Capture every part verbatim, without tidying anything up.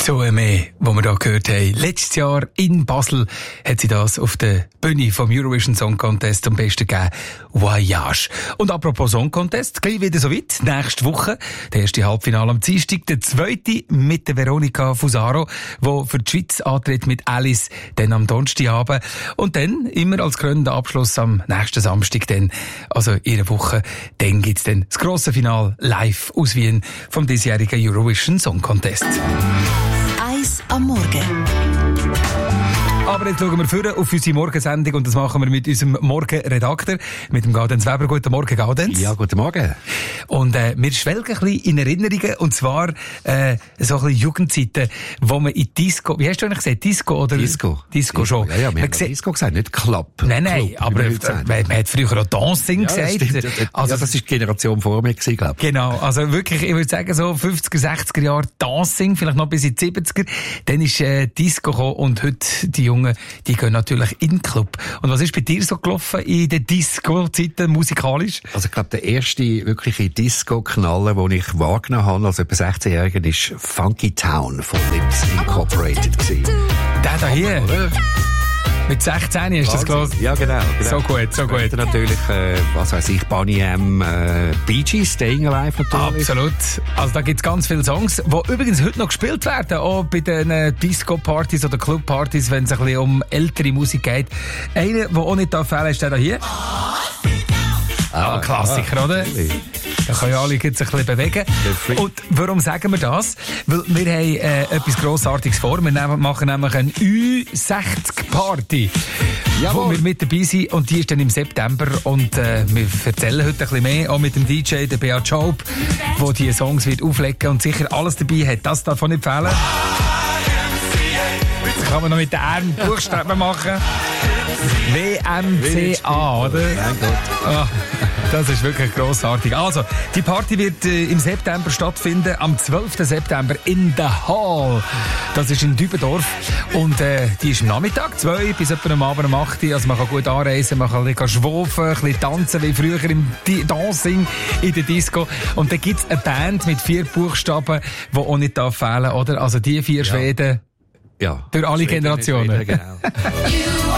Joe May, wo wir da gehört haben. Letztes Jahr in Basel hat sie das auf der Bühne vom Eurovision Song Contest am besten gegeben. Voyage. Und apropos Song Contest, gleich wieder so weit. Nächste Woche, der erste Halbfinale am Dienstag, der zweite mit der Veronica Fusaro, die für die Schweiz antritt mit Alice, dann am Donnerstagabend. Und dann, immer als krönender Abschluss am nächsten Samstag, dann, also ihre Woche, dann gibt's dann das grosse Finale live aus Wien vom diesjährigen Eurovision Song Contest. Eis am Morgen. Aber jetzt schauen wir vorher auf unsere Morgensendung und das machen wir mit unserem Morgenredakteur, mit dem Gaudenz Weber. Guten Morgen, Gaudenz. Ja, guten Morgen. Und äh, wir schwelgen ein bisschen in Erinnerungen, und zwar äh, so ein bisschen Jugendzeiten, wo man in Disco, wie hast du eigentlich gesagt, Disco oder? Disco. Disco schon. Ja, ja, wir haben sieht, Disco gesagt, nicht Club. Nein, nein, Club, aber äh, man, man hat früher auch Dancing ja, gesagt. Das also, ja, das ist die Generation vor mir gewesen, glaube ich. Genau, also wirklich, ich würde sagen, so fünfziger, sechziger Jahre Dancing, vielleicht noch bis in die siebziger. Dann ist äh, Disco gekommen und heute die Jungen, die gehen natürlich in den Club. Und was ist bei dir so gelaufen in den Disco-Zeiten musikalisch? Also ich glaube, der erste wirkliche Disco-Knaller, den ich wahrgenommen habe, als etwa sechzehnjähriger, war Funky Town von Lips Incorporated gewesen. Der da hier? Oder? Mit sechzehn hast du das gelesen? Ja, genau, genau. So gut, so gut. Natürlich, äh, was weiss ich, Boney M, äh, Bee Gees, Staying Alive natürlich. Absolut. Also da gibt's ganz viele Songs, die übrigens heute noch gespielt werden, auch bei den Disco-Partys oder Club-Partys, wenn es ein bisschen um ältere Musik geht. Einer, der auch nicht fehlen darf, ist der hier. Ah, ah Klassiker, ah, oder? Natürlich. Da können ja alle jetzt ein bisschen bewegen. Und warum sagen wir das? Weil wir haben äh, etwas Grossartiges vor. Wir nehmen, machen nämlich eine Ü sechzig Party, wo wir mit dabei sind. Und die ist dann im September. Und äh, wir erzählen heute ein bisschen mehr, auch mit dem D J, der Beat Schaub, der diese Songs wird auflegen und sicher alles dabei hat. Das darf nicht fehlen. Jetzt kann man noch mit den Armen Buchstaben machen. W M C A, oder? Mein Gott. Ah, das ist wirklich grossartig. Also, die Party wird äh, im September stattfinden, am zwölften September in der Hall. Das ist in Dübendorf. Und äh, die ist am Nachmittag, zwei bis etwa am Abend um acht Uhr. Also man kann gut anreisen, man kann ein bisschen schwufen, ein bisschen tanzen, wie früher im Di- Dancing in der Disco. Und dann gibt es eine Band mit vier Buchstaben, die auch nicht da fehlen, oder? Also die vier ja. Schweden. Ja. Durch alle Schweden, Generationen. Schweden, genau.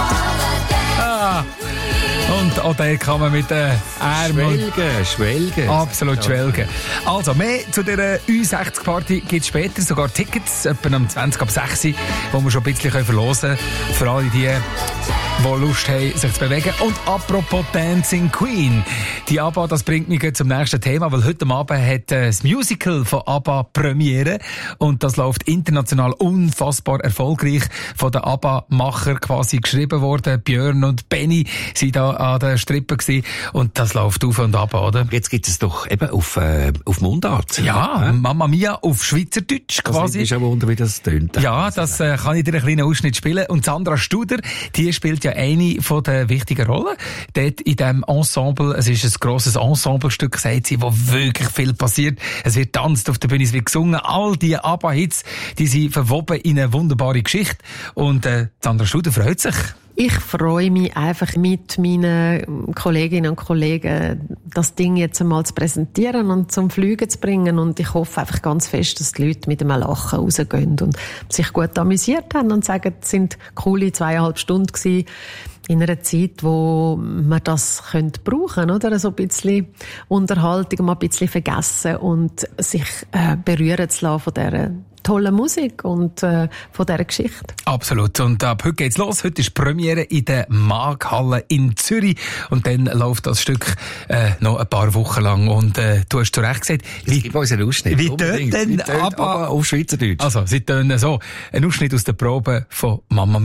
ah. Und auch da kann man mit den Ärmeln... Schwelgen, schwelgen. Absolut schwelgen. Also, mehr zu dieser Ü sechzig Party gibt es später. Sogar Tickets, etwa um zwanzig ab sechs, die wir schon ein bisschen verlosen können. Für alle die, die Lust haben, sich zu bewegen. Und apropos Dancing Queen. Die ABBA, das bringt mich zum nächsten Thema, weil heute Abend hat das Musical von ABBA Premiere. Und das läuft international unfassbar erfolgreich. Von den ABBA-Macher quasi geschrieben worden. Björn und Benny sind da an der Strippe gewesen. Und das läuft auf und ab, oder? Jetzt gibt es doch eben auf, äh, auf Mundart. Ja, äh? Mamma Mia auf Schweizerdeutsch quasi. Das ist ja Wunder, wie das tönt. Ja, das äh, kann ich dir einen kleinen Ausschnitt spielen. Und Sandra Studer, die spielt ja eine von den wichtigen Rollen. Dort in diesem Ensemble, es ist ein grosses Ensemblestück, sagt sie, wo wirklich viel passiert. Es wird tanzt auf der Bühne, es wird gesungen. All die ABBA-Hits, die sind verwoben in eine wunderbare Geschichte. Und äh, Sandra Studer freut sich. Ich freue mich einfach mit meinen Kolleginnen und Kollegen, das Ding jetzt einmal zu präsentieren und zum Fliegen zu bringen. Und ich hoffe einfach ganz fest, dass die Leute mit einem Lachen rausgehen und sich gut amüsiert haben und sagen, es sind coole zweieinhalb Stunden gewesen. In einer Zeit, wo man das könnte brauchen, oder? So ein bisschen Unterhaltung, mal ein bisschen vergessen und sich äh, berühren zu lassen von dieser tollen Musik und äh, von dieser Geschichte. Absolut. Und ab heute geht's los. Heute ist Premiere in der Markthalle in Zürich. Und dann läuft das Stück äh, noch ein paar Wochen lang. Und äh, du hast zu Recht gesagt, wie, gib uns einen Ausschnitt. Wie tönt denn ABBA auf Schweizerdeutsch? Also, sie tönen so. Ein Ausschnitt aus der Probe von Mama